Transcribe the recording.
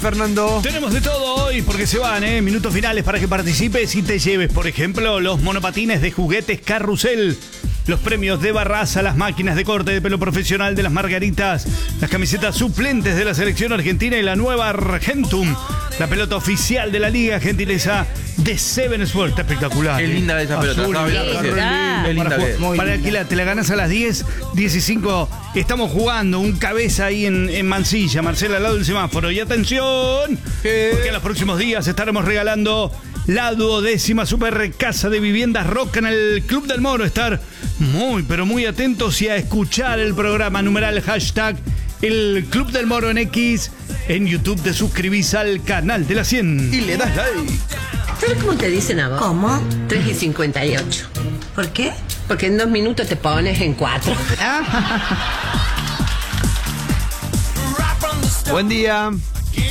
Fernando? Tenemos de todo hoy porque se van, minutos finales para que participes y te lleves, por ejemplo, los monopatines de juguetes Carrusel, los premios de Barraza, las máquinas de corte de pelo profesional de las Margaritas, las camisetas suplentes de la selección argentina y la nueva Argentum, la pelota oficial de la liga, gentileza de Seven Sport. Está espectacular. Qué linda esa pelota. Azul, Estaba blanca, hablando re recién. linda. Qué linda que es. Para alquilar, te la ganas a las 10:15. Estamos jugando un cabeza ahí en Mansilla, Marcela, al lado del semáforo. Y atención, porque en los próximos días estaremos regalando la 12ª Super Casa de Viviendas Roca en el Club del Moro. Estar muy, pero muy atentos y a escuchar el programa. Numeral hashtag el Club del Moro en X. En YouTube te suscribís al canal de la 100 y le das like. ¿Sabes cómo te dicen a vos? ¿Cómo? 3:58. ¿Por qué? Porque en 2 minutos te pones en 4. Buen día.